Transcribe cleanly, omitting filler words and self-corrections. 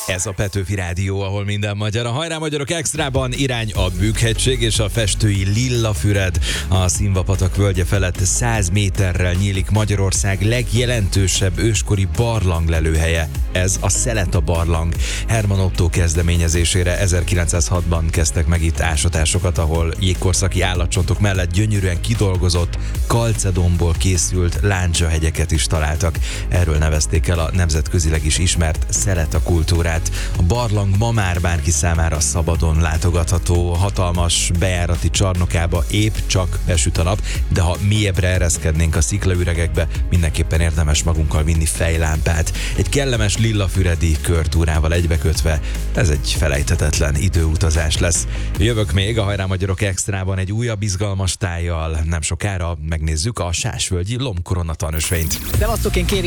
Ez a Petőfi Rádió, ahol minden magyar. A Hajrá Magyarok Extrában irány a Bükkhegység és a festői Lillafüred. A Szilvapatak völgye felett 100 méterrel nyílik Magyarország legjelentősebb őskori barlanglelőhelye. Ez a Szeleta barlang. Herman Ottó kezdeményezésére 1906-ban kezdtek meg itt ásatásokat, ahol jégkorszaki állatcsontok mellett gyönyörűen kidolgozott kalcedomból készült lándzsahegyeket is találtak. Erről nevezték el a nemzetközileg is ismert Szeleta kultúrát. A barlang ma már bárki számára szabadon látogatható, hatalmas bejárati csarnokába épp csak besüt a nap, de ha mélyebbre ereszkednénk a sziklaüregekbe, mindenképpen érdemes magunkkal vinni fejlámpát. Egy kellemes lillafüredi körtúrával egybekötve, ez egy felejthetetlen időutazás lesz. Jövök még a Hajrá Magyarok Extrában egy újabb izgalmas tájjal. Nem sokára megnézzük a Sásvölgyi lombkorona tanösvényt. Szevasztok, én Kéri